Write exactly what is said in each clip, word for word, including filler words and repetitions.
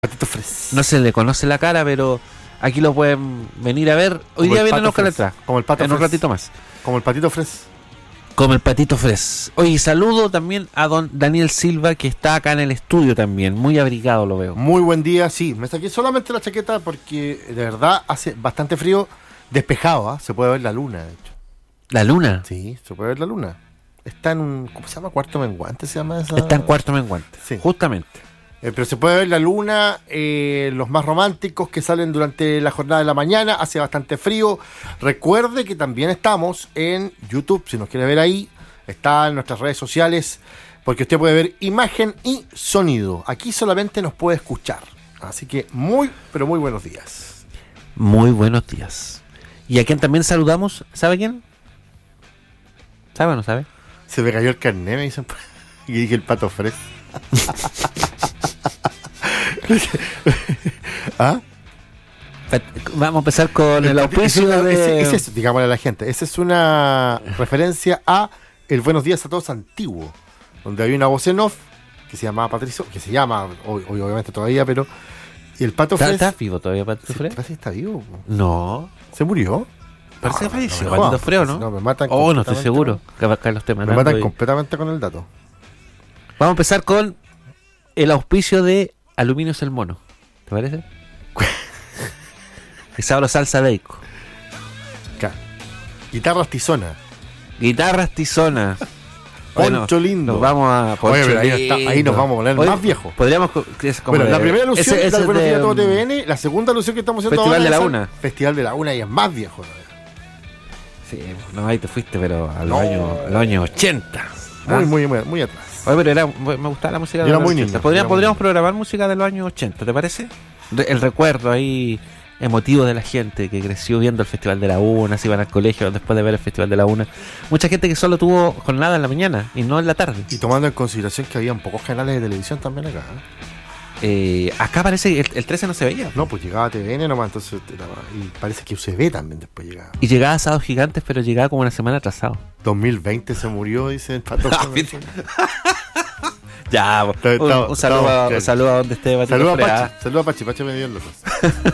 Patito Fres. No se le conoce la cara, pero aquí lo pueden venir a ver. Hoy Como día el vienen Pato los Fres. Calatrás. Como el Pato En un Fres. ratito más. Como el Patito Fres. Como el Patito Fres. Oye, saludo también a don Daniel Silva, que está acá en el estudio también. Muy abrigado lo veo. Muy buen día, sí. Me saqué solamente la chaqueta porque de verdad hace bastante frío. Despejado, ¿ah? Se puede ver la luna, de hecho. ¿La luna? Sí, se puede ver la luna. Está en un, ¿cómo se llama? Cuarto menguante, se llama esa. Está en cuarto menguante. Sí. Justamente. Eh, pero se puede ver la luna, eh, los más románticos que salen durante la jornada de la mañana, hace bastante frío. Recuerde que también estamos en YouTube, si nos quiere ver ahí, está en nuestras redes sociales, porque usted puede ver imagen y sonido. Aquí solamente nos puede escuchar. Así que muy, pero muy buenos días. Muy buenos días. ¿Y a quien también saludamos? ¿Sabe quién? ¿Sabe o no sabe? Se me cayó el carnet, me dicen, y dije el Pato Fres. ¿Ah? Vamos a empezar con el, el auspicio ese, de... ese, ese es, digámosle a la gente, esa es una referencia a el Buenos Días a Todos antiguo, donde había una voz en off que se llamaba Patricio, que se llama hoy, hoy obviamente todavía, pero y el Pato Fres. ¿Está vivo todavía Patito Fres? Parece que está vivo. No. ¿Se murió? Parece No, que falleció. no, no, Patito no, Fres, ¿o no? no, me matan Oh, no estoy completamente seguro. con- Que acá lo esté Me matando matan y- completamente con el dato. Vamos a empezar con el auspicio de Aluminios El Mono. ¿Te parece? Isabro Salsa Deico. Acá. Guitarras Tizona. Guitarras Tizona. Poncho lindo. Nos vamos a Oye, Poncho pero ahí, está- ahí lindo. nos vamos a poner Oye, más viejos. Podríamos. co- es como Bueno, de- la primera alusión ese- es ese la Buenos de, Días a Todo mm, T V N. La segunda alusión que estamos haciendo Festival ahora de la es el Una. Festival de la Una y es más viejo todavía. Sí, no, ahí te fuiste, pero a los No. años, a los años ochenta. Muy, ¿Ah? muy, muy, muy atrás. Oye, pero era, me gustaba la música Yo de era los muy ochenta. niño, Podríamos, era muy podríamos niño. programar música de los años ochenta, ¿te parece? Re- el recuerdo ahí emotivo de la gente que creció viendo el Festival de la Una, se iban al colegio después de ver el Festival de la Una. Mucha gente que solo tuvo jornada en la mañana y no en la tarde. Y tomando en consideración que habían pocos canales de televisión también acá. ¿eh? Eh, acá parece que el, el trece no se veía. No, pues llegaba a T V N nomás, entonces era- y parece que U C B también después llegaba. Y llegaba a Sábados Gigantes, pero llegaba como una semana atrasado. dos mil veinte se murió, dice el Pato. Ah, Fres. Ya, Está- un, está- un saludo, está- a, un saludo a donde esté Patito Saludos a Fres, Pachi, ¿ah? saludos a Pachi, Pachi me dio los dos.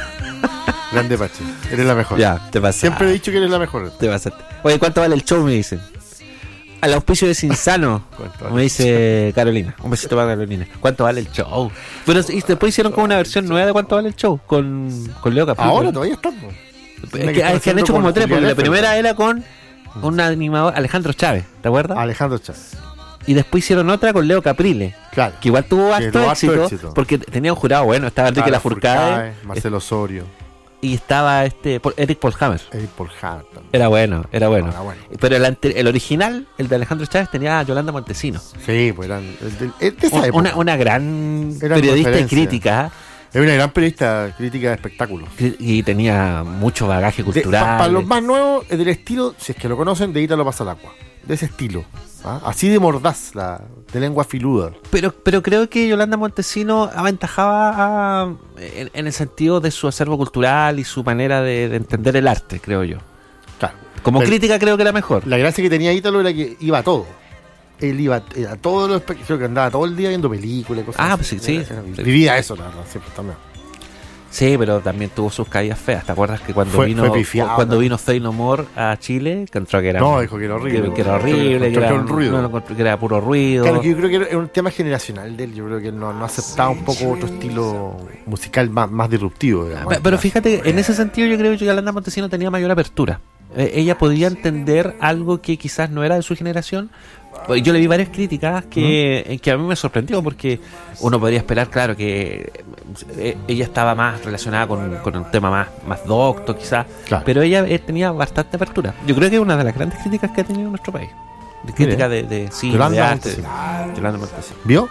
Grande Pachi, eres la mejor. Ya, te pasa. Siempre he dicho que eres la mejor. Te pasaste. Oye, ¿cuánto vale el show? Me dicen. Al auspicio de Cinzano, ¿Cuánto vale me dice Carolina. Un besito para Carolina. ¿Cuánto vale el show? Pero y después hicieron como una versión nueva de cuánto vale el show con, con Leo Capri. Ahora todavía estamos. Es que, es que han hecho como tres, porque la primera era con un animador, Alejandro Chávez, ¿te acuerdas? Alejandro Chávez. Y después hicieron otra con Leo Caprile, Claro. que igual tuvo Que harto, tuvo harto éxito, éxito. porque tenía un jurado bueno. Estaba Enrique Ala Lafourcade Marcelo Osorio, y estaba este Paul- Eric Polhammer. Eric Polhar también. Era bueno, era bueno. Era bueno. Pero el, ante- el original, el de Alejandro Chávez, tenía a Yolanda Montesino. Sí, pues eran. el de- el de esa Un- época. Una, una gran Eran periodista y referencia. crítica, Es una gran periodista crítica de espectáculos. cri- y tenía mucho bagaje cultural. Para los más nuevos, es del estilo, si es que lo conocen, de Ítalo Pasalacqua. De ese estilo. ¿ah? Así de mordaz, la, de lengua filuda. Pero, pero creo que Yolanda Montesino aventajaba a- en, en el sentido de su acervo cultural y su manera de, de entender el arte, creo yo. Claro. Como El- crítica creo que era mejor. La gracia que tenía Ítalo era que iba a todo. Él iba a todos los espect- creo que andaba todo el día viendo películas y cosas Ah, así. pues sí, Era- sí. era- Vivía eso, la verdad, siempre también. Sí, pero también tuvo sus caídas feas. ¿Te acuerdas que cuando Fue- vino fue pifiado, cuando ¿no? vino Fey No More a Chile, que entró que era No, dijo que era horrible. que, que era horrible, que Encontró era, que era un ruido. no, lo encontró que era puro ruido. Claro, que yo creo que era un tema generacional de él. Yo creo que él no, no aceptaba un poco otro estilo musical más, más disruptivo. Digamos. Pe- Pero fíjate, en ese sentido yo creo que Yolanda Montesino tenía mayor apertura. Eh, ella podía entender algo que quizás no era de su generación. Pues yo le vi varias críticas que, eh, que a mí me sorprendió, porque uno podría esperar, claro, que eh, ella estaba más relacionada con, con un tema más, más docto quizás, Claro. pero ella eh, tenía bastante apertura. Yo creo que es una de las grandes críticas que ha tenido nuestro país. De crítica de, de cine, Yolanda de arte. Montesino. Yolanda Montesino. ¿Vio?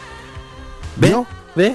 ¿Ve? ¿Vio? ¿Ve?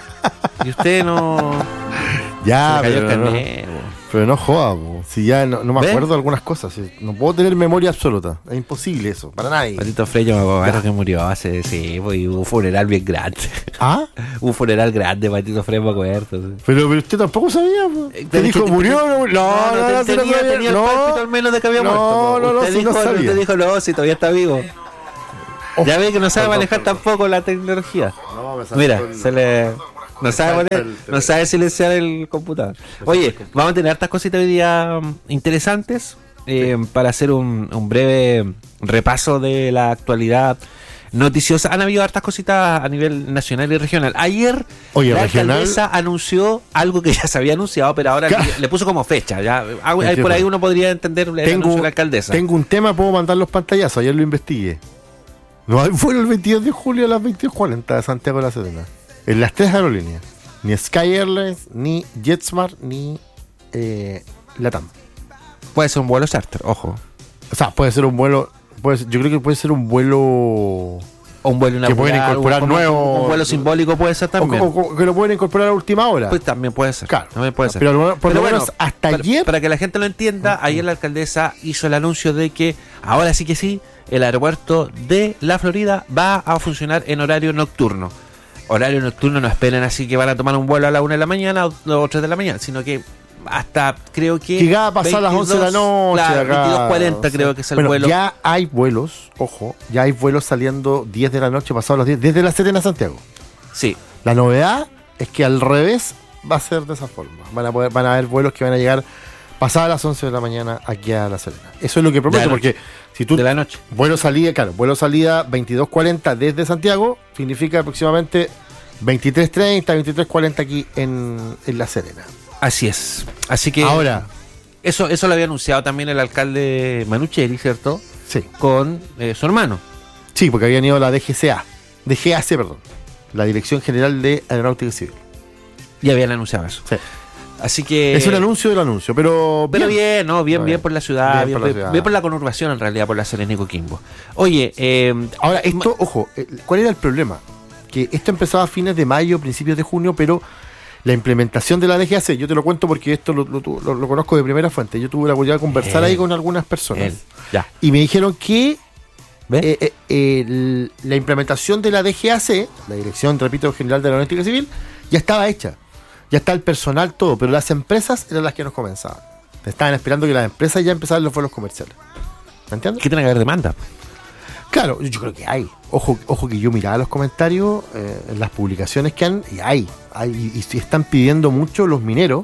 Y usted no... Ya, se le cayó pero, el no, carnet, bo. pero no joda, po. Si ya no, no me ¿Ve? acuerdo de algunas cosas. si- No puedo tener memoria absoluta. Es imposible eso, para nadie. Patito Fres, yo me acuerdo que murió hace, sí, pues, y hubo un funeral bien grande. ¿Ah? Un funeral grande, Patito Fres, me acuerdo. sí. Pero, pero usted tampoco sabía, po. Eh, ¿Usted pero dijo, es que- murió o no murió? No, no, no, no, te- no, tenía, no, tenía el no. pálpito al menos de que había No, muerto. po. no, no, usted, sí, dijo, no sabía. usted dijo, no, si todavía está vivo. Oh, Ya ve que no sabe perdón, manejar perdón. tampoco la tecnología. No, me saltó Mira, el- se le... No sabe, poner, no sabe silenciar el computador. Oye, vamos a tener hartas cositas hoy día interesantes eh, sí. para hacer un, un breve repaso de la actualidad noticiosa. Han habido hartas cositas a nivel nacional y regional. Ayer Oye, la regional... alcaldesa anunció algo que ya se había anunciado, pero ahora le, le puso como fecha. Ya, por ahí uno podría entender el tengo, anuncio de la alcaldesa. Tengo un tema, puedo mandar los pantallazos. Ayer lo investigué. No hay vuelo el veintidós de julio a las veintidós cuarenta de Santiago de la Serena. En las tres aerolíneas. Ni Sky Airlines, ni JetSmart, ni eh, LATAM. Puede ser un vuelo charter, ojo. O sea, puede ser un vuelo... Puede ser, yo creo que puede ser un vuelo... O un vuelo inaugural, que pueden incorporar un, nuevo... Un vuelo simbólico puede ser también. O, o, o que lo pueden incorporar a última hora. Pues también puede ser. Claro. También puede ser. Pero por lo bueno, menos hasta para, ayer... Para que la gente lo entienda, uh-huh. ayer la alcaldesa hizo el anuncio de que ahora sí que sí, el aeropuerto de la Florida va a funcionar en horario nocturno. Horario nocturno no esperen así que van a tomar un vuelo a la una de la mañana o dos o tres de la mañana, sino que hasta creo que... Que va a pasar a las once de la noche. Claro, acá, veintidós cuarenta o sea, creo que es el bueno, vuelo. Ya hay vuelos, ojo, ya hay vuelos saliendo diez de la noche, pasados las diez, desde La Serena a Santiago. Sí. La novedad es que al revés va a ser de esa forma. Van a poder, van a haber vuelos que van a llegar pasadas las once de la mañana aquí a La Serena. Eso es lo que promete, porque si tú... De la noche. Vuelo salida, claro, vuelo salida veintidós cuarenta desde Santiago, significa aproximadamente veintitrés treinta, veintitrés cuarenta aquí en, en La Serena. Así es. Así que ahora eso eso lo había anunciado también el alcalde Manuchelli, ¿cierto? Sí. Con eh, su hermano. Sí, porque habían ido a la D G C A, D G A C, perdón, la Dirección General de Aeronáutica Civil. Y habían anunciado eso. Sí. Así que es un anuncio del anuncio, pero pero bien, bien no, bien, no, bien por la ciudad, bien, bien, por, la ciudad. bien por la conurbación en realidad, por la Serena y Coquimbo. Oye, eh, ahora esto, ojo, ¿cuál era el problema? Que esto empezaba a fines de mayo, principios de junio, pero la implementación de la D G A C, yo te lo cuento porque esto lo, lo, lo, lo conozco de primera fuente. Yo tuve la oportunidad de conversar eh, ahí con algunas personas. Eh, ya. Y me dijeron que eh, eh, eh, el, la implementación de la D G A C, la Dirección, repito, General de la Aeronáutica Civil, ya estaba hecha. Ya está el personal, todo, pero las empresas eran las que nos comenzaban. Estaban esperando que las empresas ya empezaran los vuelos comerciales. ¿Me entiendes? ¿Qué tiene que haber demanda? Claro, yo creo que hay. Ojo, ojo que yo miraba los comentarios eh, en las publicaciones que han, y hay, hay y, y están pidiendo mucho los mineros.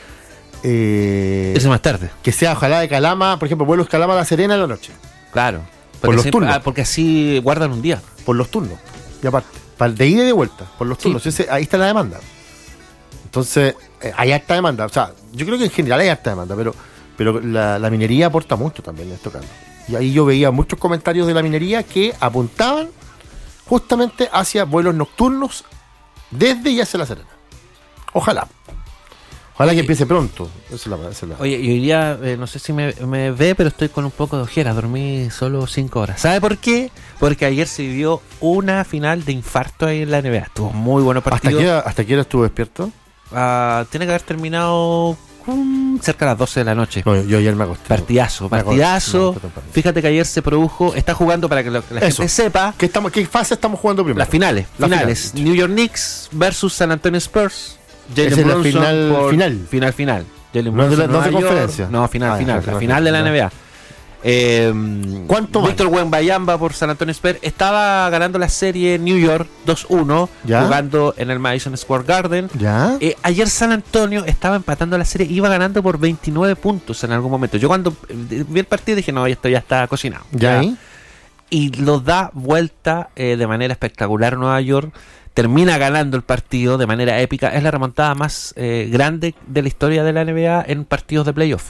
Eh, Eso más tarde. Que sea ojalá de Calama, por ejemplo, vuelos Calama a La Serena en la noche. Claro. Por los así, turnos. Ah, porque así guardan un día. Por los turnos. Y aparte, para de ida y de vuelta, por los turnos. Sí. Ese, ahí está la demanda. Entonces, eh, hay harta demanda. O sea, yo creo que en general hay harta demanda, pero, pero la, la minería aporta mucho también en esto, Carlos. Y ahí yo veía muchos comentarios de la minería que apuntaban justamente hacia vuelos nocturnos desde y hacia La Serena. Ojalá. Ojalá que empiece pronto. Esa es la, esa es la... Oye, y hoy día, eh, no sé si me, me ve, pero estoy con un poco de ojeras. Dormí solo cinco horas. ¿Sabe por qué? Porque ayer se vivió una final de infarto ahí en la N B A. Estuvo muy bueno partido. ¿Hasta qué hora, hasta qué hora estuvo despierto? Uh, tiene que haber terminado um, cerca de las doce de la noche. No, yo ayer me acosté. Partidazo, partidazo. Me acosté, Fíjate que ayer se produjo, está jugando para que, lo, que la Eso. gente sepa. ¿Qué, estamos, ¿Qué fase estamos jugando primero? Las finales. Las finales. finales. New York Knicks versus San Antonio Spurs. Jalen Brunson es la final, por, final. Final, final. Jalen no Brunson, de, la, no de conferencia. No, final, ah, final. La final, final de la N B A. Eh, ¿Cuánto Víctor Wembanyama por San Antonio Spurs estaba ganando la serie New York dos uno, jugando en el Madison Square Garden. ¿Ya? Eh, ayer San Antonio estaba empatando la serie, iba ganando por veintinueve puntos en algún momento. Yo cuando vi el partido dije, no, esto ya está cocinado. ¿Ya? ¿Ya? Y lo da vuelta eh, de manera espectacular Nueva York. Termina ganando el partido de manera épica. Es la remontada más eh, grande de la historia de la N B A en partidos de playoff.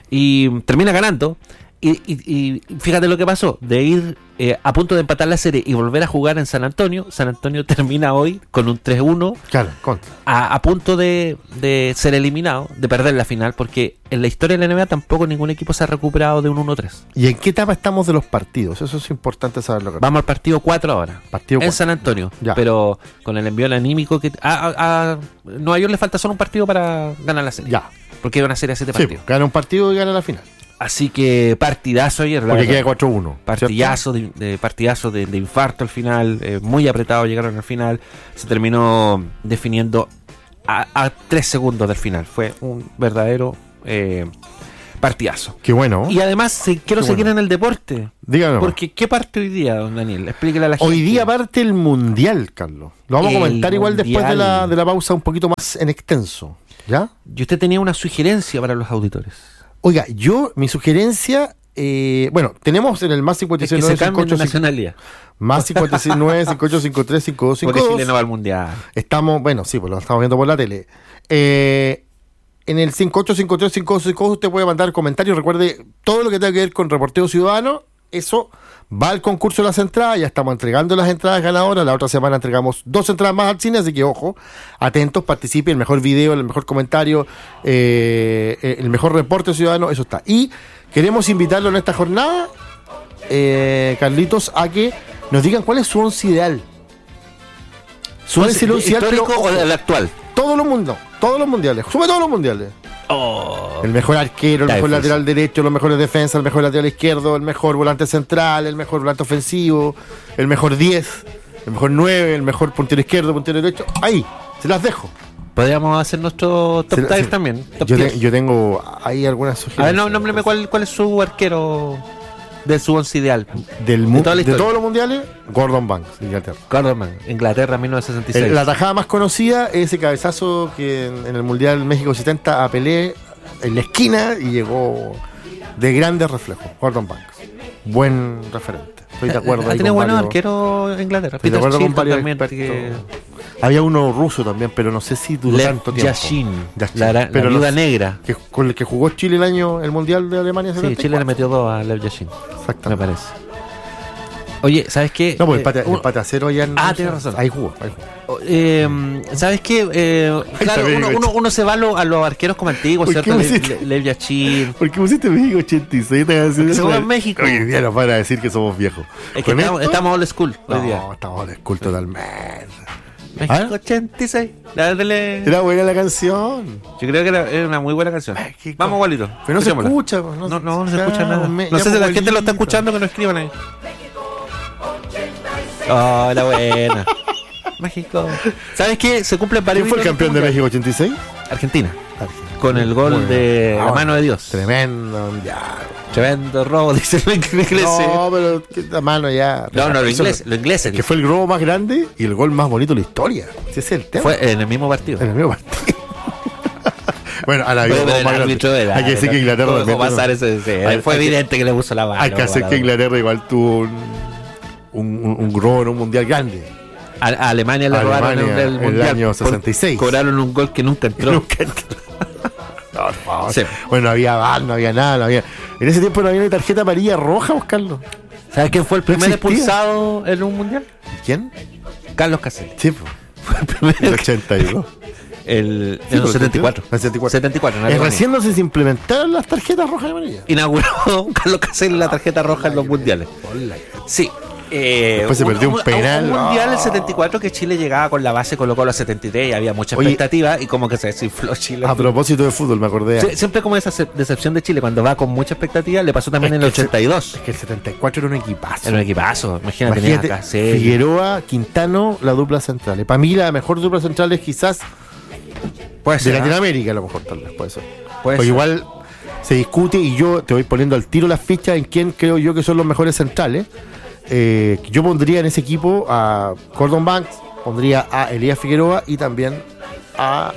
Y termina ganando. Y, y, y fíjate lo que pasó. De ir eh, a punto de empatar la serie y volver a jugar en San Antonio. San Antonio termina hoy con un tres uno. Claro, contra. A, a punto de, de ser eliminado, de perder la final. Porque en la historia de la N B A tampoco ningún equipo se ha recuperado de un uno tres. ¿Y en qué etapa estamos de los partidos? Eso es importante saberlo. Vamos al partido cuatro ahora. Partido en cuatro. San Antonio. Ya. Pero con el envío anímico que... A, a, a Nueva York le falta solo un partido para ganar la serie. Ya. Porque hay una serie de siete sí, partidos. Gana un partido y gana la final. Así que partidazo ayer. Porque queda cuatro uno. Partidazo, de, de, partidazo de, de infarto al final. Eh, muy apretado llegaron al final. Se terminó definiendo a, a tres segundos del final. Fue un verdadero eh, Partidazo. Qué bueno. Y además se, quiero Qué seguir bueno. en el deporte. Díganos. Porque ¿qué parte hoy día, don Daniel? Explíquele a la gente. Hoy día parte el Mundial, Carlos. Lo vamos El a comentar igual después de la, Mundial. de la pausa un poquito más en extenso. ¿Ya? Y usted tenía una sugerencia para los auditores. Oiga, yo, mi sugerencia, eh, bueno, tenemos en el más cincuenta y Es que seis se nueve cinco cambien de ocho cinco nacionalidad. más cincuenta y seis nueve cinco ocho cinco tres cinco dos cinco Porque dos. Chile no va al mundial. Estamos, bueno, sí, pues lo estamos viendo por la tele. Eh, en el cinco ocho cinco tres cinco dos cinco dos usted puede mandar comentarios. Recuerde, todo lo que tenga que ver con Reporteo Ciudadano, eso va al concurso de las entradas. Ya estamos entregando las entradas ganadoras. La otra semana entregamos dos entradas más al cine, así que ojo, atentos, participe. El mejor video, el mejor comentario, eh, el mejor reporte ciudadano, eso está. Y queremos invitarlo en esta jornada, eh, Carlitos, a que nos digan cuál es su once ideal. Su once ideal, ¿Histórico pero, o el actual? Todo los mundos, todos los mundiales, sube todos los mundiales. Oh. El mejor arquero, el Está mejor difícil. lateral derecho, los mejores defensas, el mejor lateral izquierdo, el mejor volante central, el mejor volante ofensivo, el mejor diez, el mejor nueve, el mejor puntero izquierdo, puntero derecho. Ahí, se las dejo. Podríamos hacer nuestro top Se la- diez se- también. Top Yo, diez. te- yo tengo ahí algunas A sugerencias. ver, no, nómbreme cuál, cuál es su arquero de su once ideal. Del mu- de toda la de historia. todos los mundiales, Gordon Banks, de Inglaterra. Gordon, Inglaterra, mil novecientos sesenta y seis. El- la tajada más conocida es ese cabezazo que en, en el Mundial México setenta a Pelé en la esquina y llegó de grandes reflejos. Gordon Banks. Buen referente. Estoy de acuerdo. Ha ahí tenido con buenos varios- arqueros Inglaterra. Estoy de Peter acuerdo con Shilton varios también. expertos. Que... Había uno ruso también, pero no sé si duró Lev tanto tiempo. Yashin, Yashin. la, la Pero viuda no- negra. Que, con el que jugó Chile el año, el Mundial de Alemania Sí, setenta y cuatro. Chile le metió dos a Lev Yashin, me Exactamente. parece. Oye, ¿sabes qué? No, pues el Eh, pate, un- el pate acero allá en Ah, Rusia. tienes razón. Ahí jugó, ahí jugó. Eh, ¿Sabes qué? Eh, claro, también, uno, Gocho. uno, uno se va a, lo- a los arqueros como antiguos, ¿Por ¿cierto? qué me Le- hiciste? Le- Lev Yashin. ¿Por qué pusiste México ochenta y seis? Porque se juega en México. Hoy día nos van a decir que somos viejos. Es que ¿Con estamos, esto? estamos old school hoy No, día. estamos de school totalmente. México ¿Ah? ochenta y seis. Dale. Era buena la canción. Yo creo que era, era una muy buena canción. México. Vamos, Walito. Pero no se escuchémosla. escucha. pues, No, no, no se ya, escucha nada. me- No ya, sé si la pues, gente lo está Walito. escuchando, que nos escriban ahí. Oh, la buena. México. ¿Sabes qué? Se cumple varios ¿Quién fue el hitos campeón de mundial. México ochenta y seis? Argentina. Argentina. Con el gol Muy bien. de la Ah, mano de Dios. Tremendo mundial. Tremendo robo, dice el inglés. No, pero que la mano ya. No, no, lo Eso- inglés, lo inglés. Que fue el robo más grande y el gol más bonito de la historia. Ese es el tema. Fue en el mismo partido. En el mismo partido. Bueno, ahora Fue habido el dos más árbitro grandes. de Hay que decir que Inglaterra Dejó también. pasar ese, ese- Hay- fue hay que- evidente que le puso la mano. Hay que hacer para- que Inglaterra igual tuvo un, un, un, un robo en un mundial grande. A, a Alemania le Alemania, robaron el, el mundial. año por- sesenta y seis. Cobraron un gol que nunca entró. Nunca entró. No, por favor. Sí. Bueno, no había bar, no había nada. No había... En ese tiempo no había ni tarjeta amarilla roja, vos, Carlos. ¿Sabes quién fue el primer existía. expulsado en un mundial? ¿Quién? Carlos Caselli. Sí, pues. Fue el primer. El ochenta y dos. El, Sí, en el pues, setenta y cuatro. el setenta y cuatro. setenta y cuatro, en Es Alemania. recién no se implementaron las tarjetas rojas y amarillas. Inauguró Carlos Caselli la tarjeta roja en los mundiales. Sí. Eh, Después se perdió un penal. Un mundial Ah. el setenta y cuatro que Chile llegaba con la base Colo Colo a setenta y tres y había mucha Oye, expectativa y como que se desinfló Chile. A propósito de fútbol, me acordé. Sie- Siempre como esa ce- decepción de Chile cuando va con mucha expectativa, le pasó también Es en que el el se- ochenta y dos. Es que el setenta y cuatro era un equipazo. Era un equipazo, imagínate, tenías Imagínate, a Caselli. Figueroa, Quintano, la dupla central. Para mí la mejor dupla central es quizás Puede de ser, ¿ah? Latinoamérica, a lo mejor tal vez, puede ser. Puede Porque ser. igual se discute y yo te voy poniendo al tiro las fichas en quién creo yo que son los mejores centrales. Eh, yo pondría en ese equipo a Gordon Banks, pondría a Elías Figueroa y también a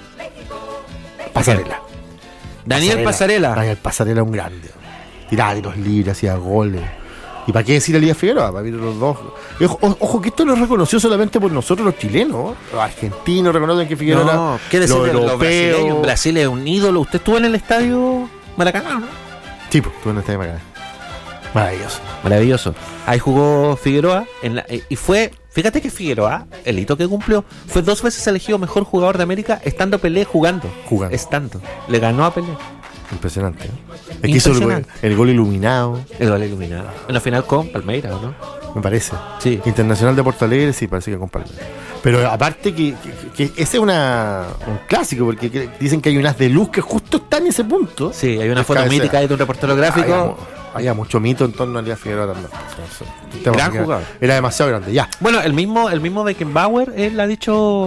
Pasarela. Daniel Pasarela. Daniel Pasarela, un grande. Tiraba tiros libres, hacía goles. ¿Y para qué decir a Elías Figueroa? Para ver los dos. Y ojo, ojo, ojo, que esto no es reconocido solamente por nosotros los chilenos. Los argentinos reconocen que Figueroa No, era ¿qué decir los de los europeos. brasileños? Brasil es un ídolo. ¿Usted estuvo en el estadio Maracaná, no? Sí, pues, tú en este Maracaná. Maravilloso. Maravilloso. Ahí jugó Figueroa en la- eh, y fue, fíjate que Figueroa, el hito que cumplió, fue dos veces elegido mejor jugador de América estando Pelé jugando. Jugando. Estando. Le ganó a Pelé. Impresionante. ¿eh? Es que hizo el, gol- Impresionante. el gol iluminado, El gol iluminado. En la final con Palmeiras, ¿o no? me parece. Sí. Internacional de Porto Alegre, sí, parece que con Palmeiras. Pero aparte que, que- que ese es una, un clásico, porque que- dicen que hay unas de luz que justo están en ese punto. Sí, hay una Es foto cabecera. mítica ahí de un reportero gráfico. Había, mu- había mucho mito en torno a Elías Figueroa también. Eso, un tema Gran que era- jugador. Era demasiado grande, ya. Bueno, el mismo, el mismo Beckenbauer, él ha dicho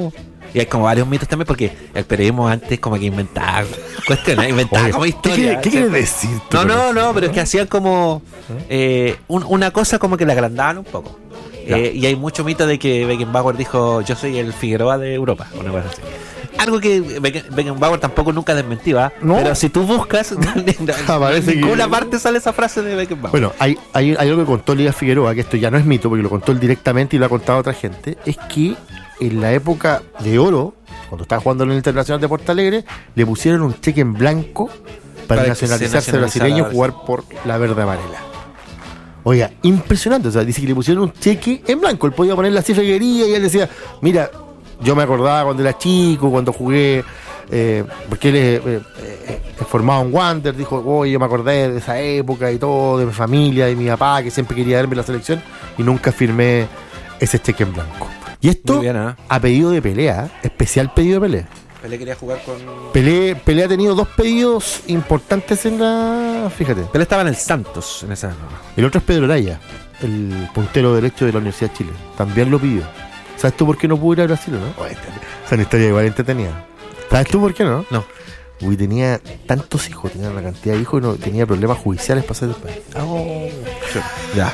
Y hay como varios mitos también, porque el periodismo antes como que inventaba cuestiones, inventaba Oye, como ¿qué historia. quiere- qué quieres decir tú No, con no, eso? no, pero es que hacían como eh, un- una cosa como que la agrandaban un poco. Ya. Eh, y hay mucho mito de que Beckenbauer dijo, yo soy el Figueroa de Europa, una cosa así. Algo que Becken- Beckenbauer tampoco nunca desmentía, No. pero si tú buscas, Aparece en que- ninguna parte sale esa frase de Beckenbauer. Bueno, hay, hay, hay algo que contó Liga Figueroa, que esto ya no es mito, porque lo contó él directamente y lo ha contado otra gente, es que en la época de oro, cuando estaba jugando en el Internacional de Porto Alegre, le pusieron un cheque en blanco para, Para que nacionalizarse se brasileño y nacionalizara jugar por la verde amarela. Oiga, impresionante, o sea, dice que le pusieron un cheque en blanco, él podía poner la cifra que quería y él decía, mira, yo me acordaba cuando era chico, cuando jugué, eh, porque él es eh, eh, es formado en Wander, dijo, oye, yo me acordé de esa época y todo, de mi familia, de mi papá, que siempre quería verme en la selección y nunca firmé ese cheque en blanco. Y esto Muy bien, ¿eh? a pedido de Pelé, especial pedido de Pelé. Pelé quería jugar con... Pelé, Pelé ha tenido dos pedidos importantes en la... Fíjate. Pelé estaba en el Santos en esa... El otro es Pedro Araya, el puntero derecho de la Universidad de Chile. También lo pidió. ¿Sabes tú por qué no pudo ir a Brasil, no? Oh, esta, esa es una historia igual entretenida. ¿Sabes tú por qué no? No. Uy, tenía tantos hijos, tenía una cantidad de hijos y no tenía problemas judiciales para salir del país. Oh. Ya.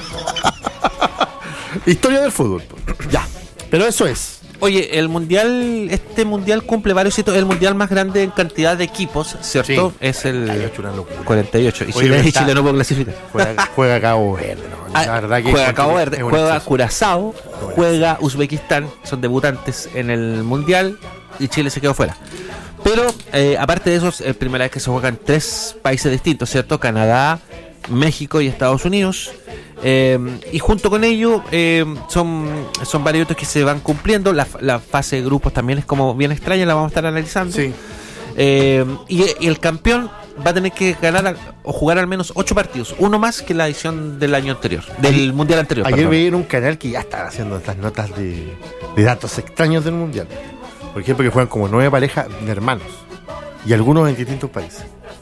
Historia del fútbol. Ya. Pero eso es. Oye, el mundial, este mundial cumple varios hitos. El mundial más grande en cantidad de equipos, ¿cierto? Sí. Es el Ay, es una locura. cuarenta y ocho. Y Oye, Chile, pero y está- Chile no puede clasificar. Juega, juega Cabo Verde, ¿no? La Ah, verdad que juega es- Cabo es Verde, un juega exceso. Curazao, juega Uzbekistán, son debutantes en el mundial y Chile se quedó fuera. Pero eh, aparte de eso, es primera vez que se juegan tres países distintos, ¿cierto? Canadá, México y Estados Unidos. Eh, y junto con ello eh, son, son varios hitos que se van cumpliendo. La, la fase de grupos también es como bien extraña, la vamos a estar analizando. Sí. Eh, y, y el campeón va a tener que ganar al- o jugar al menos ocho partidos, uno más que la edición del año anterior, del Ayer- mundial anterior. Ayer perdón. veía en un canal que ya estaba haciendo estas notas de, de datos extraños del mundial. Por ejemplo, que juegan como nueve parejas de hermanos y algunos en distintos países.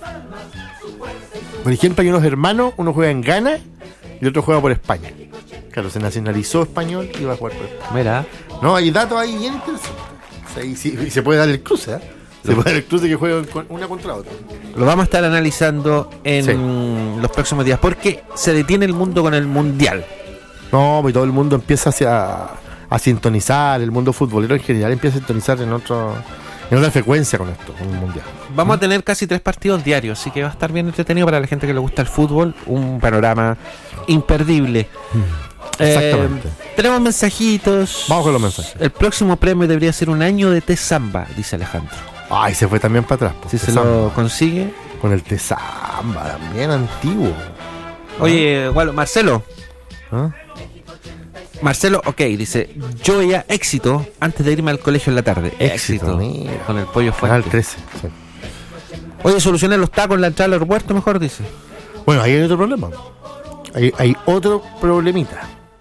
Por ejemplo, hay unos hermanos, uno juega en Ghana y el otro juega por España. Claro, se nacionalizó español y va a jugar por España. Mira, No, hay datos ahí bien interesantes. O sea, y, sí- y se puede dar el cruce, ¿eh? Se puede dar el cruce que juegan con- una contra otra. lo vamos a estar analizando en Sí. los próximos días porque se detiene el mundo con el mundial. No, pues todo el mundo empieza hacia, a sintonizar, el mundo futbolero en general empieza a sintonizar en otro en otra frecuencia con esto, con el mundial. Vamos a tener casi tres partidos diarios, así que va a estar bien entretenido para la gente que le gusta el fútbol, un panorama imperdible. Exactamente. Eh, tenemos mensajitos. Vamos con los mensajes. El próximo premio debería ser un año de té samba, dice Alejandro. Ay, se fue también para atrás. pues, Si se Tesamba. lo consigue. Con el Tesamba, también antiguo. Oye, bueno, Marcelo. ¿Ah? Marcelo, ok, dice, yo veía éxito antes de irme al colegio en la tarde. Éxito, mira. Con el pollo Canal fuerte. trece. Sí. Oye, solucionen los tacos en la entrada al aeropuerto mejor, dice. Bueno, ahí hay otro problema. Hay, hay otro problemita.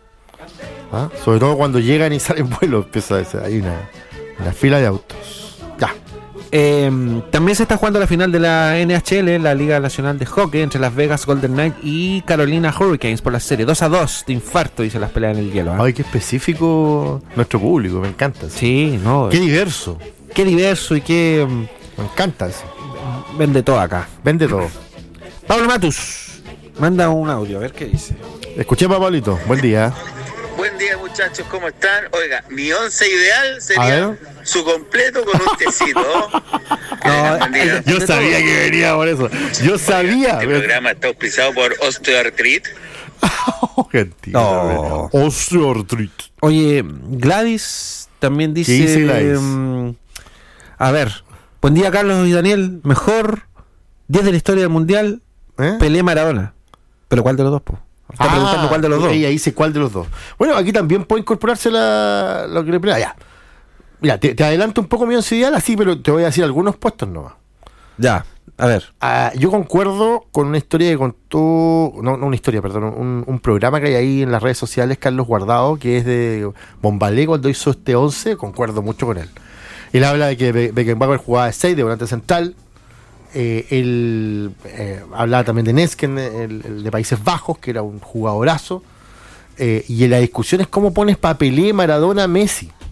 ¿Ah? Sobre todo cuando llegan y salen vuelos, empieza a decir, hay una, una fila de autos. Ya. Eh, también se está jugando la final de la N H L, la Liga Nacional de Hockey, entre Las Vegas Golden Knights y Carolina Hurricanes por la serie dos a dos de infarto, dice las peleas en el hielo. ¿eh? Ay, qué específico nuestro público, me encanta. Sí. Sí, no. Qué Qué, diverso. diverso y qué mm, Me encanta eso. vende todo acá. Vende todo. Pablo Matus, manda un audio, a ver qué dice. Escuchemos a Pablito. Buen día. Buen día, muchachos, ¿cómo están? Oiga, mi once ideal A sería ver. su completo con un tecito. Que No, tengan buen día. el- Yo sabía que venía por eso. Yo sabía. Este programa está auspiciado por Osteoartritis. Oh, gentil. No. Osteoartritis. Oye, Gladys también dice... ¿Qué dice Gladys? mm, a ver, buen día Carlos y Daniel, mejor diez de la historia del Mundial, ¿Eh? Pelé Maradona. ¿Pero cuál de los dos, po? Está Ah, preguntando cuál de los dos. Ella dice cuál de los dos. Bueno, aquí también puede incorporarse la, lo que le pregunta. Ya. Mira, te, te adelanto un poco mi once ideal, así, pero te voy a decir algunos puestos nomás. Ya, a ver. Ah, yo concuerdo con una historia que contó, no, no una historia, perdón, un, un programa que hay ahí en las redes sociales, Carlos Guardado, que es de Bombalé, cuando hizo este once, concuerdo mucho con él. Él habla de que Be- Beckenbauer jugaba de seis, de volante central. Eh, él eh, hablaba también de Nesken, el, el de Países Bajos, que era un jugadorazo. Eh, y en la discusión es cómo pones para Pelé, Maradona, Messi.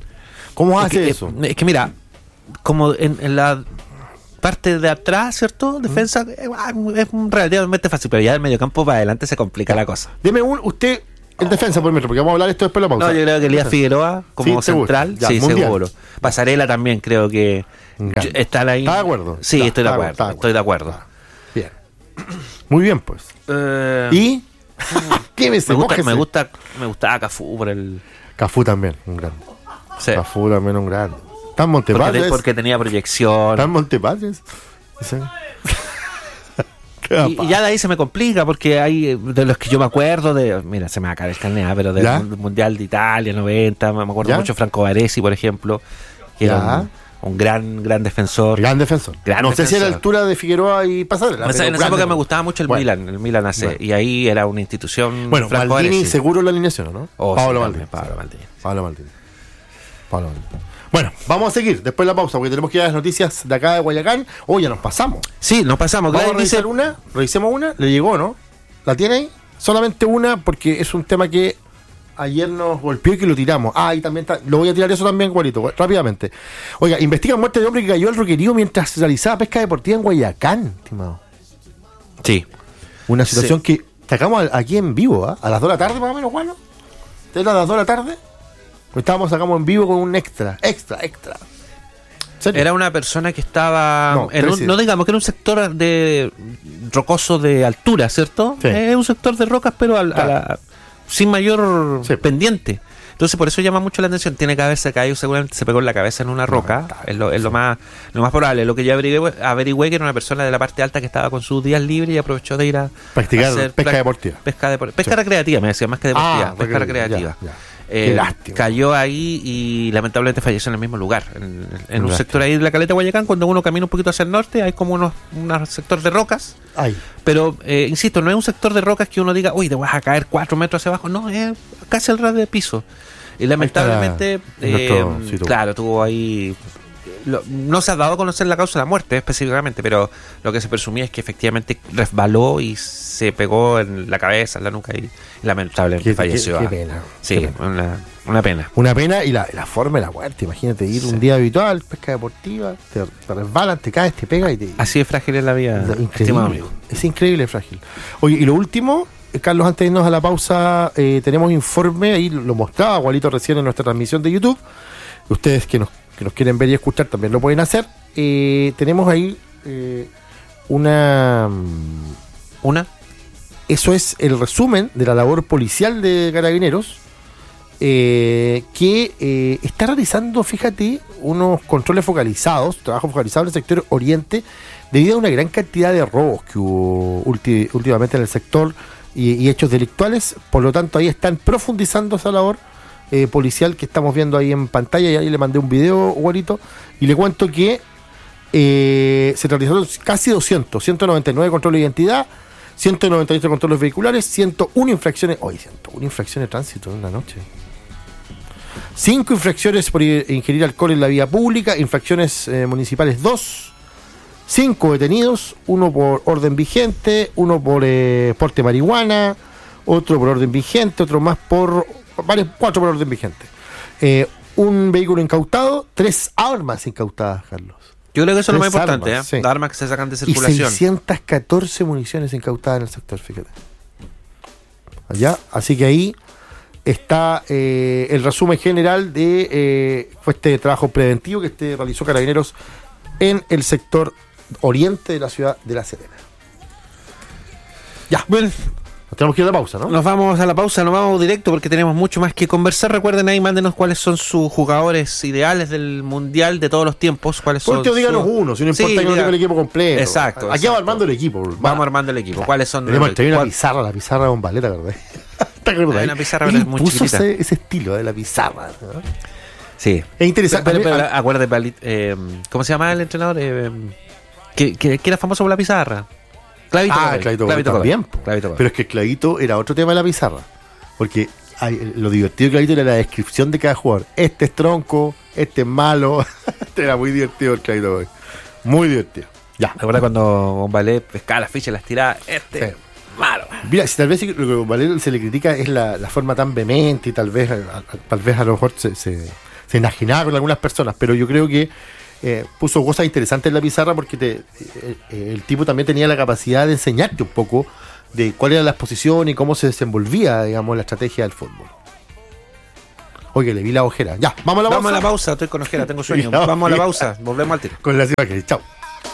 ¿Cómo Es hace que, eso? eh, Es que mira, como en, en la parte de atrás, ¿cierto? Defensa eh, es relativamente fácil, pero ya del mediocampo para adelante se complica la cosa. Deme un, usted, el defensa por metro, porque vamos a hablar esto después de la pausa. No, yo creo que Elías Figueroa como Sí, seguro. central, Ya, sí, mundial. seguro. Pasarela también creo que Ya. yo- están ahí. ¿Está de acuerdo? Sí, Ya, estoy de está acuerdo, está estoy de acuerdo. Bien. Muy bien, pues. Eh, ¿Y? ¿Qué me me gusta, me gusta, me gustaba Cafú por el. Cafú también, un grande. Sí, Cafú también un grande. ¿Está en porque, Montepadres? te- porque tenía proyección. ¿Está en Montepadres? Sí. Y, y ya de ahí se me complica porque hay eh, de los que yo me acuerdo de, mira, se me va a caer el carnet, ah, pero del ¿Ya? mun- Mundial de Italia, noventa, me me acuerdo ¿Ya? mucho Franco Baresi, por ejemplo, que ¿Ya? era un, un gran gran defensor. Gran defensor. Gran no sé si a la defensor. altura de Figueroa y Pasarela. En esa, pero en esa gran época me defensor. gustaba mucho el Bueno. Milan, el Milan A C, Bueno. y ahí era una institución. Bueno, Franco Maldini Baresi. seguro la alineación, ¿no? Oh, Pablo sí, Maldini. también, Pablo Maldini. Pablo Maldini. Pablo Maldini. Bueno, vamos a seguir después de la pausa porque tenemos que ir a las noticias de acá de Guayacán. Oh, ya nos pasamos. Sí, nos pasamos. Vamos a Gladys dice, revisar una. Revisemos una. Le llegó, ¿no? ¿La tiene ahí? Solamente una porque es un tema que ayer nos golpeó y que lo tiramos. Ah, y también está, lo voy a tirar eso también, Guarito, rápidamente. Oiga, investigan muerte de hombre que cayó al Roquerío mientras realizaba pesca deportiva en Guayacán, estimado. sí, Una situación que sacamos aquí en vivo, ¿ah? A las dos de la tarde más o menos, bueno. ¿Era a las dos de la tarde? Pues estábamos, sacamos en vivo con un extra, extra, extra. ¿En serio? era una persona que estaba No, en un- trece. no digamos que era un sector de rocoso de altura, ¿cierto? Sí. Es un sector de rocas, pero al- a Claro. la- sin mayor Sí. pendiente. Entonces por eso llama mucho la atención. Tiene que haberse caído, seguramente se pegó en la cabeza en una roca. Es lo, es lo más lo más probable. Lo que yo averigüé, averigüé que era una persona de la parte alta que estaba con sus días libres y aprovechó de ir a Practicar hacer pesca prac- deportiva. Pesca, depor- pesca Sí. recreativa, me decía, más que deportiva. Ah, pesca recreativa, recreativa. ya, ya. Eh, Qué lástima. Cayó ahí y lamentablemente falleció en el mismo lugar, en, en Qué un lástima. sector ahí de la caleta de Guayacán. Cuando uno camina un poquito hacia el norte, hay como unos un sector de rocas, Ay, pero eh, insisto, no es un sector de rocas que uno diga, uy, te vas a caer cuatro metros hacia abajo. No, es casi al ras de piso. Y lamentablemente, está nuestro eh, sitio. claro, tuvo ahí. lo- no se ha dado a conocer la causa de la muerte específicamente, pero lo que se presumía es que efectivamente resbaló y se pegó en la cabeza, en la nuca y, y lamentablemente qué, falleció. qué- ah. qué pena. Sí, Qué pena. Una, una pena. Una pena y la, la forma de la muerte. Imagínate ir un día habitual, pesca deportiva, te, te resbalan, te caes, te pega y te. Así de frágil es la vida, estimado Increíble. amigo. Es increíble, frágil. Oye, y lo último, eh, Carlos, antes de irnos a la pausa, eh, tenemos informe, ahí lo mostraba Gualito recién en nuestra transmisión de YouTube. Ustedes que nos, que nos quieren ver y escuchar también lo pueden hacer. Eh, tenemos ahí eh, una. mm, Una, Eso es el resumen de la labor policial de Carabineros, eh, que eh, está realizando, fíjate, unos controles focalizados, trabajo focalizado en el sector oriente, debido a una gran cantidad de robos que hubo ulti- últimamente en el sector y, y hechos delictuales. Por lo tanto, ahí están profundizando esa labor eh, policial que estamos viendo ahí en pantalla. Y ahí le mandé un video, Guarito, y le cuento que eh, se realizaron casi doscientos, ciento noventa y nueve controles de identidad, ciento noventa y ocho controles vehiculares, ciento una infracciones, hoy ciento una infracciones de tránsito en una noche. cinco infracciones por i- ingerir alcohol en la vía pública, infracciones eh, municipales dos, cinco detenidos, uno por orden vigente, uno por eh, porte de marihuana, otro por orden vigente, otro más por, varios, cuatro por orden vigente. Eh, un vehículo incautado, tres armas incautadas, Carlos. yo creo que eso es lo más Tres importante, armas, ¿eh? sí. Las armas que se sacan de Y circulación. seiscientas catorce municiones incautadas en el sector, fíjate. Allá, así que ahí está eh, el resumen general de eh, fue este trabajo preventivo que este realizó Carabineros en el sector oriente de la ciudad de La Serena. Ya, Bueno, nos tenemos que ir a la pausa, ¿no? nos vamos a la pausa, nos vamos directo porque tenemos mucho más que conversar. Recuerden ahí, mándenos cuáles son sus jugadores ideales del mundial de todos los tiempos. Cuáles Por son último, díganos su- uno, si no Sí, importa que no diga- tenga el equipo completo. Exacto, Aquí exacto. vamos armando el equipo. Vamos armando el equipo. ¿Cuáles son? Tenemos que tener una cuál- pizarra, la pizarra de Bombaleta, ¿verdad? ¿Te acuerdas? Hay una pizarra, Él pero es muy impuso chiquitita. ese, ese estilo de la pizarra, ¿no? Sí. Es interesante. Pero, pero, A mí- pero, acuérdate, Pali- eh, ¿cómo se llama el entrenador? Eh, que, que, que era famoso por la pizarra. Clavito Ah, Copel, Clavito, Clavito Copel también. Copel, Clavito Copel. Pero es que Clavito era otro tema de la pizarra. Porque hay- lo divertido de Clavito era la descripción de cada jugador. Este es tronco, este es malo. Este era muy divertido el Clavito Copel. Muy divertido. Ya. ¿Te acuerdas cuando Bombalé pescaba las fichas y las tiraba? Este, Sí. malo. Mira, si tal vez lo que a Valero se le critica es la, la forma tan vehemente y tal vez a, a- tal vez a lo mejor se, se, se enajenaba con algunas personas, pero yo creo que eh, puso cosas interesantes en la pizarra porque te, eh, eh, el tipo también tenía la capacidad de enseñarte un poco de cuál era la exposición y cómo se desenvolvía, digamos, la estrategia del fútbol. Oye, le vi la ojera. Ya, vamos a la pausa. Vamos a la pausa, estoy con ojera, tengo sueño. Vamos a la pausa, volvemos al tiro. Con las imágenes, chao.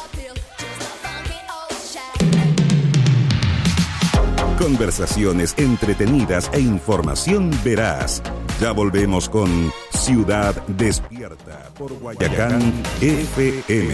Conversaciones entretenidas e información veraz. Ya volvemos con Ciudad Despierta por Guayacán F M.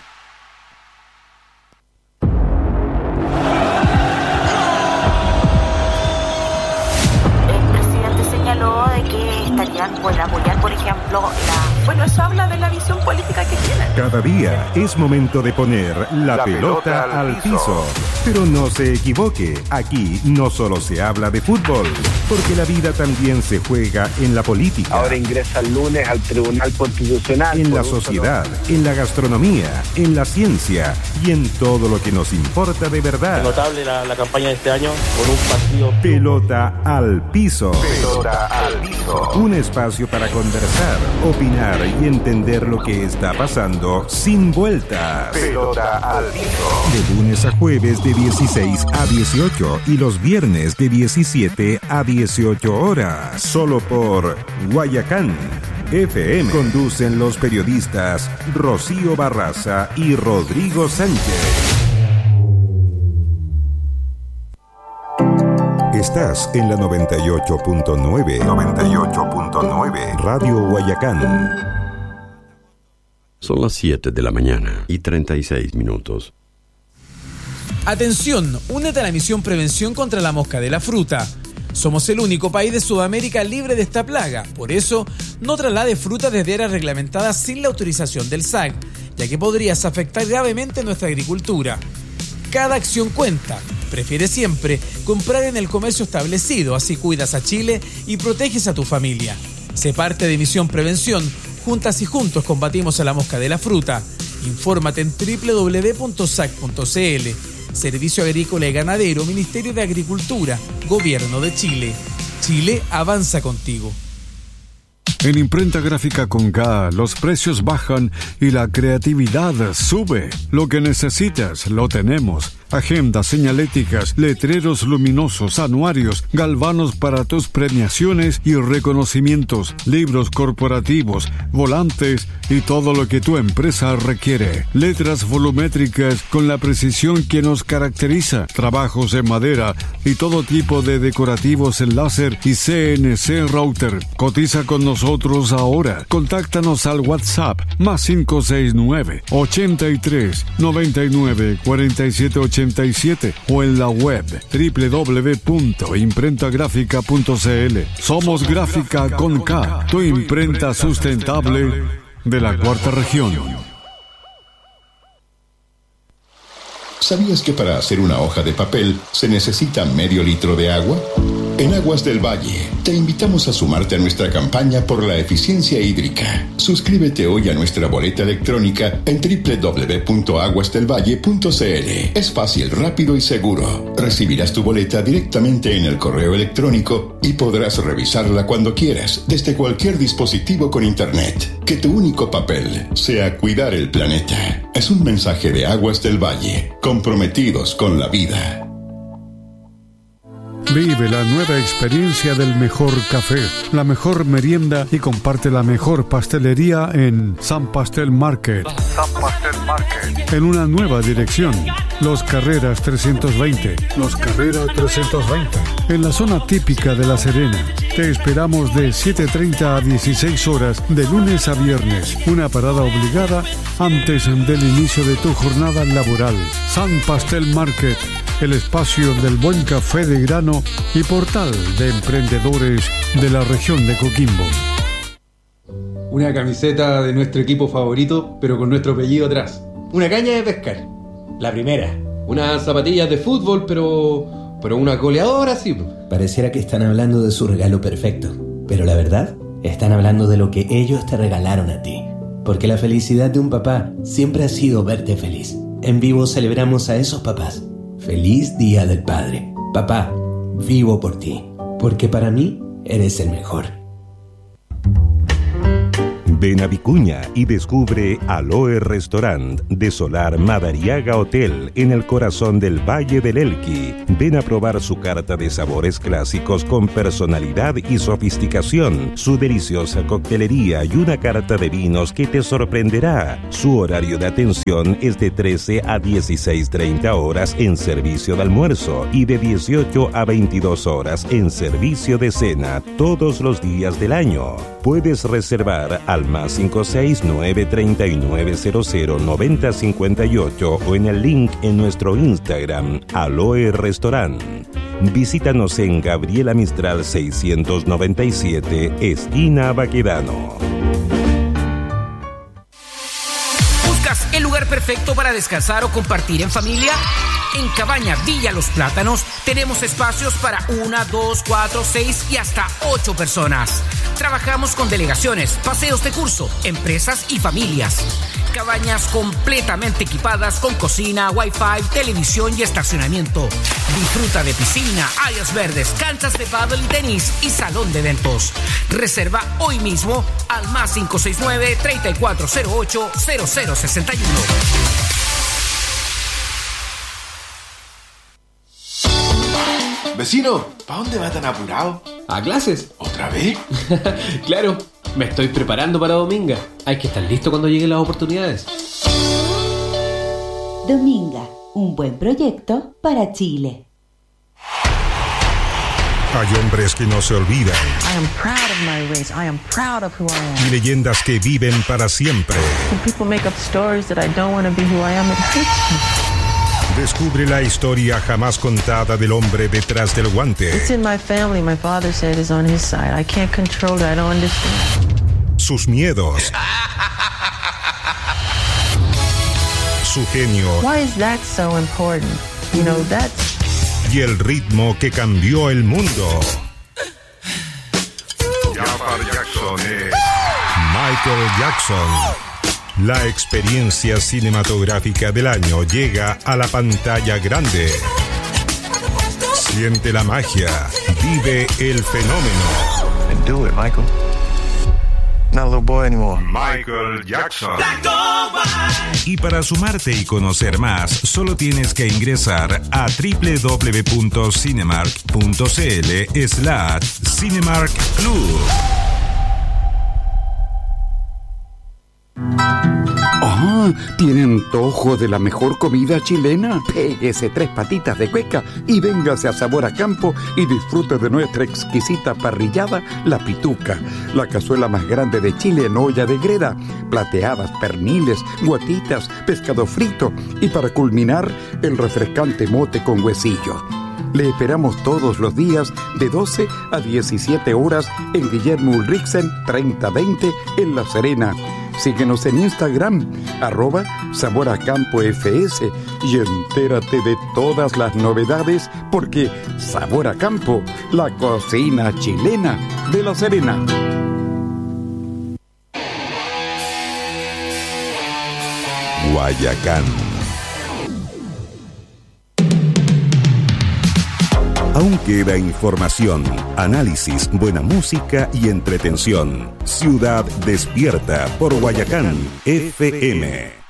El presidente señaló de que estarían por apoyar, por ejemplo, la... Bueno, eso habla de la visión política que tienen. Cada día es momento de poner la, la pelota, pelota al piso. piso. Pero no se equivoque, aquí no solo se habla de fútbol, porque la vida también se juega en la política. Ahora ingresa el lunes al Tribunal Constitucional. En la sociedad, solo... en la gastronomía, en la ciencia y en todo lo que nos importa de verdad. Es notable la, la campaña de este año por un partido. Pelota al piso. Pelota al piso. Un espacio para conversar, opinar y entender lo que está pasando sin vueltas. Pelota al piso. De lunes a jueves de dieciséis a dieciocho y los viernes de diecisiete a dieciocho horas. Solo por Guayacán F M. Conducen los periodistas Rocío Barraza y Rodrigo Sánchez. Estás en la noventa y ocho punto nueve. noventa y ocho punto nueve. Radio Guayacán. Son las siete de la mañana y treinta y seis minutos. Atención, únete a la misión Prevención contra la Mosca de la Fruta. Somos el único país de Sudamérica libre de esta plaga. Por eso, no traslade fruta desde áreas reglamentadas sin la autorización del S A C, ya que podrías afectar gravemente nuestra agricultura. Cada acción cuenta. Prefiere siempre comprar en el comercio establecido, así cuidas a Chile y proteges a tu familia. Sé parte de Misión Prevención. Juntas y juntos combatimos a la mosca de la fruta. Infórmate en doble u doble u doble u punto s a c punto c l. Servicio Agrícola y Ganadero, Ministerio de Agricultura, Gobierno de Chile. Chile avanza contigo. En Imprenta Gráfica con K, los precios bajan y la creatividad sube. Lo que necesitas, lo tenemos. Agendas señaléticas, letreros luminosos, anuarios, galvanos para tus premiaciones y reconocimientos, libros corporativos, volantes y todo lo que tu empresa requiere. Letras volumétricas con la precisión que nos caracteriza, trabajos en madera y todo tipo de decorativos en láser y C N C router. Cotiza con nosotros ahora. Contáctanos al WhatsApp más cinco seis nueve, ochenta y tres, noventa y nueve, cuarenta y siete ochenta y siete o en la web doble u doble u doble u punto imprenta gráfica punto c l. Somos Gráfica con K, tu imprenta sustentable de la cuarta región. ¿Sabías que para hacer una hoja de papel se necesita medio litro de agua? En Aguas del Valle, te invitamos a sumarte a nuestra campaña por la eficiencia hídrica. Suscríbete hoy a nuestra boleta electrónica en doble u doble u doble u punto aguas del valle punto c l. Es fácil, rápido y seguro. Recibirás tu boleta directamente en el correo electrónico y podrás revisarla cuando quieras, desde cualquier dispositivo con internet. Que tu único papel sea cuidar el planeta. Es un mensaje de Aguas del Valle, comprometidos con la vida. Vive la nueva experiencia del mejor café, la mejor merienda y comparte la mejor pastelería en San Pastel Market. San Pastel Market. En una nueva dirección, Los Carreras trescientos veinte. Los Carreras trescientos veinte. En la zona típica de La Serena. Te esperamos de siete treinta a dieciséis horas de lunes a viernes. Una parada obligada antes del inicio de tu jornada laboral. San Pastel Market. El espacio del buen café de grano y portal de emprendedores de la región de Coquimbo. Una camiseta de nuestro equipo favorito, pero con nuestro apellido atrás. Una caña de pescar, la primera. Unas zapatillas de fútbol, pero, pero una goleadora, sí. Pareciera que están hablando de su regalo perfecto, pero la verdad, están hablando de lo que ellos te regalaron a ti. Porque la felicidad de un papá siempre ha sido verte feliz. En Vivo celebramos a esos papás. Feliz Día del Padre. Papá, vivo por ti, porque para mí eres el mejor. Ven a Vicuña y descubre Aloe Restaurant de Solar Madariaga Hotel en el corazón del Valle del Elqui. Ven a probar su carta de sabores clásicos con personalidad y sofisticación, su deliciosa coctelería y una carta de vinos que te sorprenderá. Su horario de atención es de trece a dieciséis treinta horas en servicio de almuerzo y de dieciocho a veintidós horas en servicio de cena todos los días del año. Puedes reservar al más cinco seis nueve tres nueve cero cero nueve cero cinco ocho o en el link en nuestro Instagram, Aloe Restaurant. Visítanos en Gabriela Mistral seiscientos noventa y siete, esquina Baquedano. ¿Buscas el lugar perfecto para descansar o compartir en familia? En Cabaña Villa Los Plátanos tenemos espacios para una, dos, cuatro, seis y hasta ocho personas. Trabajamos con delegaciones, paseos de curso, empresas y familias. Cabañas completamente equipadas con cocina, wifi, televisión y estacionamiento. Disfruta de piscina, áreas verdes, canchas de pádel y tenis y salón de eventos. Reserva hoy mismo al más cinco seis nueve, tres cuatro cero ocho, cero cero seis uno. Vecino, ¿para dónde va tan apurado? ¿A clases? ¿Otra vez? Claro, me estoy preparando para Dominga. Hay que estar listo cuando lleguen las oportunidades. Dominga, un buen proyecto para Chile. Hay hombres que no se olvidan. I am proud of my race. I am proud of who I am. Y leyendas que viven para siempre. When people make up stories that I don't want to be who I am, it hurts me. Descubre la historia jamás contada del hombre detrás del guante. It's in my family. My father said it's on his side. I can't control it. I don't understand. Sus miedos. Su genio. Why is that so important? You know, that's... Y el ritmo que cambió el mundo. Jafar Jackson es Michael Jackson. La experiencia cinematográfica del año llega a la pantalla grande. Siente la magia, vive el fenómeno. And do it, Michael. Not a little boy anymore. Michael Jackson. Y para sumarte y conocer más, solo tienes que ingresar a doble u doble u doble u punto cinemark punto c l slash Cinemark Club. Ah, ¿tiene antojo de la mejor comida chilena? Péguese tres patitas de cueca y véngase a Sabor a Campo y disfrute de nuestra exquisita parrillada, La Pituca, la cazuela más grande de Chile en olla de greda, plateadas, perniles, guatitas, pescado frito y para culminar, el refrescante mote con huesillo. Le esperamos todos los días de doce a diecisiete horas en Guillermo Ulrichsen treinta veinte en La Serena. Síguenos en Instagram, arroba Sabor a Campo F S y entérate de todas las novedades porque Sabor a Campo, la cocina chilena de La Serena. Guayacán. Aún queda información, análisis, buena música y entretención. Ciudad Despierta por Guayacán F M.